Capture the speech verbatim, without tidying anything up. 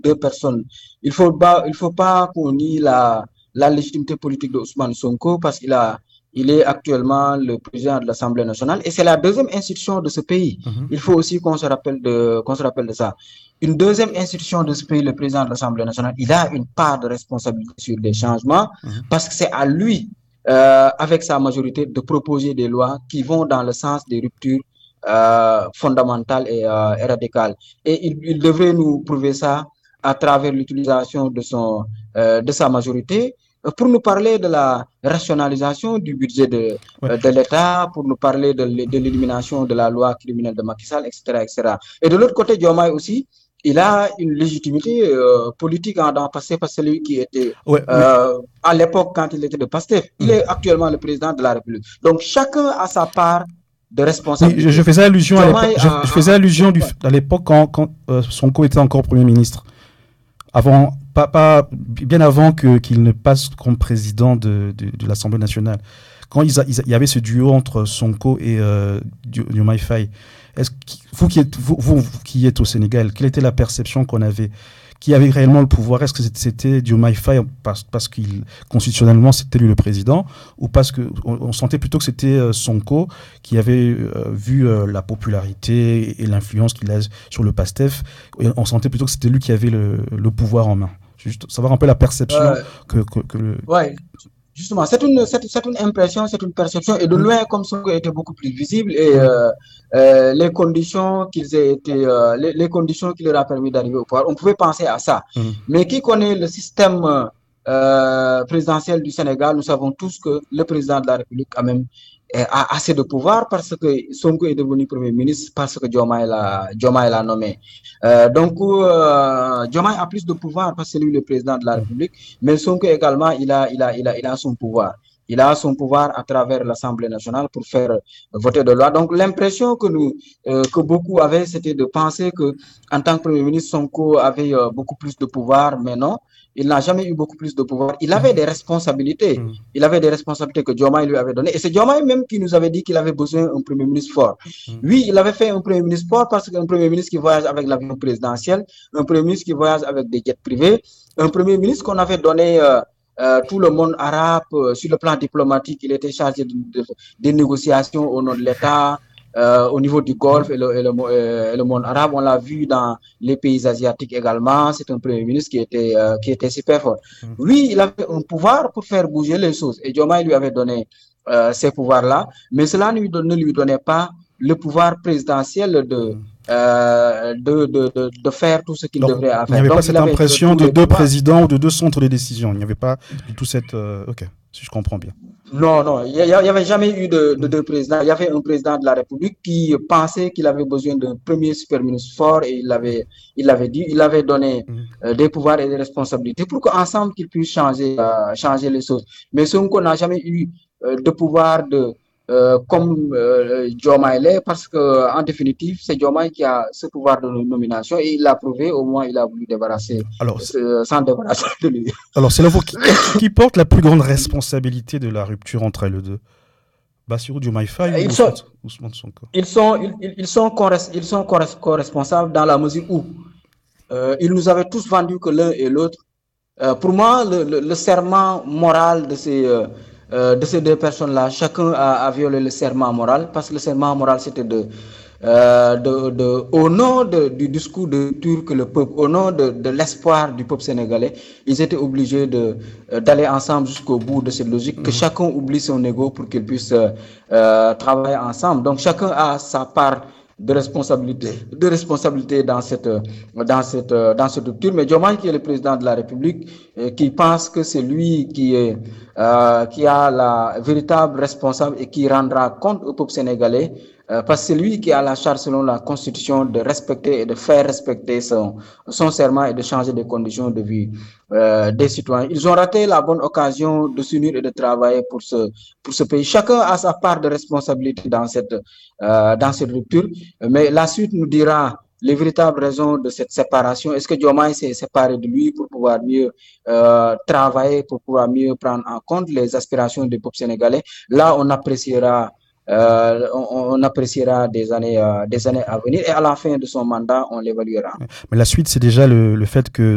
deux personnes. Il faut pas, il faut pas qu'on nie la, la légitimité politique de Ousmane Sonko parce qu'il a, il est actuellement le président de l'Assemblée nationale et c'est la deuxième institution de ce pays. Mhm. Il faut aussi qu'on se rappelle de, qu'on se rappelle de ça. Une deuxième institution de ce pays, le président de l'Assemblée nationale, il a une part de responsabilité sur les changements Mhm. parce que c'est à lui, euh, avec sa majorité, de proposer des lois qui vont dans le sens des ruptures euh, fondamentales et, euh, et radicales. Et il, il devrait nous prouver ça à travers l'utilisation de son, euh, de sa majorité pour nous parler de la rationalisation du budget de, Ouais. euh, de l'État, pour nous parler de, de l'élimination de la loi criminelle de Macky Sall, et cetera, et cetera. Et de l'autre côté, Diomaye aussi, il a une légitimité euh, politique en dans Pastef parce que c'est lui qui était Ouais, mais euh, à l'époque quand il était de Pastef. Il est actuellement le président de la République. Donc chacun a sa part de oui, je, je responsabilité. faisais allusion à l'époque. Diomaye Je, a, je faisais a, allusion du, à l'époque quand, quand euh, Sonko était encore Premier ministre. Avant, pas, pas, bien avant que, qu'il ne passe comme président de, de, de l'Assemblée nationale. Quand il y avait ce duo entre Sonko et euh, Diomaye Faye, est-ce que vous qui êtes, vous, vous, vous qui êtes au Sénégal, quelle était la perception qu'on avait? Qui avait réellement le pouvoir? Est-ce que c'était Diomaye Faye parce, parce qu'il constitutionnellement c'était lui le président, ou parce que on, on sentait plutôt que c'était euh, Sonko qui avait euh, vu euh, la popularité et l'influence qu'il a sur le PASTEF, et on sentait plutôt que c'était lui qui avait le, le pouvoir en main. Juste savoir un peu la perception euh, que, que, que le... ouais, justement, c'est une, c'est, c'est une impression, c'est une perception, et de Mmh. loin, comme Sonko était beaucoup plus visible, et euh, euh, les conditions qu'ils aient été, euh, les, les conditions qui leur a permis d'arriver au pouvoir, on pouvait penser à ça. Mmh. Mais qui connaît le système euh, présidentiel du Sénégal, nous savons tous que le président de la République a même euh, a assez de pouvoir parce que Sonko est devenu premier ministre parce que Diomaye l'a, Diomaye l'a nommé. Euh, donc, euh, Diomaye a plus de pouvoir parce que c'est lui le président de la République, mais Sonko également, il a, il a, il a, il a son pouvoir. Il a son pouvoir à travers l'Assemblée nationale pour faire voter des lois. Donc, l'impression que nous, euh, que beaucoup avaient, c'était de penser que, en tant que Premier ministre, Sonko avait euh, beaucoup plus de pouvoir, mais non. Il n'a jamais eu beaucoup plus de pouvoir. Il avait des responsabilités. Mmh. Il avait des responsabilités que Diomaye lui avait données. Et c'est Diomaye même qui nous avait dit qu'il avait besoin d'un Premier ministre fort. Mmh. Oui, il avait fait un Premier ministre fort parce qu'un Premier ministre qui voyage avec l'avion présidentiel, un Premier ministre qui voyage avec des jets privés, un Premier ministre qu'on avait donné euh, euh, tout le monde arabe euh, sur le plan diplomatique. Il était chargé de, de, des négociations au nom de l'État. Euh, au niveau du Golfe et le, et, le, et le monde arabe, on l'a vu dans les pays asiatiques également. C'est un Premier ministre qui était, euh, qui était super fort. Mmh. Oui, il avait un pouvoir pour faire bouger les choses et Diomaye lui avait donné euh, ces pouvoirs-là, mais cela ne lui, ne lui donnait pas le pouvoir présidentiel de, euh, de, de, de, de faire tout ce qu'il Donc, devrait il n'y faire. avait Donc, pas il cette avait impression tous de les deux pouvoirs. présidents ou de deux centres de décision. Il n'y avait pas du tout cette... euh, ok, si je comprends bien. Non, non, il n'y avait jamais eu de, de deux présidents. Il y avait un président de la République qui pensait qu'il avait besoin d'un premier super ministre fort et il l'avait, il l'avait dit, il avait donné Mmh. euh, des pouvoirs et des responsabilités pour qu'ensemble qu'ils puissent changer, euh, changer les choses. Mais Sonko n'a jamais eu euh, de pouvoir de, euh, comme euh, Diomaye l'est parce que en définitive, c'est Diomaye qui a ce pouvoir de nomination et il l'a prouvé, au moins il a voulu débarrasser, Alors, c'est- euh, s'en débarrasser de lui. alors c'est là vous qui, qui, qui porte la plus grande responsabilité de la rupture entre les deux? Bassirou Diomaye Faye ou Ils sont, Ousmane, Ousmane Sonko? ils sont, ils, ils sont, corres- ils sont corres- corresponsables dans la mesure où euh, ils nous avaient tous vendu que l'un et l'autre. Euh, pour moi, le, le, le serment moral de ces, euh, euh, de ces deux personnes-là, chacun a, a violé le serment moral parce que le serment moral, c'était de, euh, de, de, au nom de, du discours de rupture que le peuple, au nom de, de l'espoir du peuple sénégalais, ils étaient obligés de, euh, d'aller ensemble jusqu'au bout de cette logique, que Mmh. chacun oublie son ego pour qu'ils puissent euh, euh, travailler ensemble. Donc chacun a sa part de responsabilité, de responsabilité dans cette, dans cette, dans cette rupture. Mais Diomaye, qui est le président de la République, euh, qui pense que c'est lui qui est, euh, qui a la véritable responsable et qui rendra compte au peuple sénégalais, euh, parce que c'est lui qui a la charge selon la Constitution de respecter et de faire respecter son, son serment et de changer les conditions de vie euh, des citoyens. Ils ont raté la bonne occasion de s'unir et de travailler pour ce, pour ce pays. Chacun a sa part de responsabilité dans cette, euh, dans cette rupture. Mais la suite nous dira les véritables raisons de cette séparation. Est-ce que Diomaye s'est séparé de lui pour pouvoir mieux euh, travailler, pour pouvoir mieux prendre en compte les aspirations du peuple sénégalais? Là, on appréciera, euh, on, on appréciera des années, euh, des années à venir et à la fin de son mandat, on l'évaluera. Mais la suite, c'est déjà le, le fait que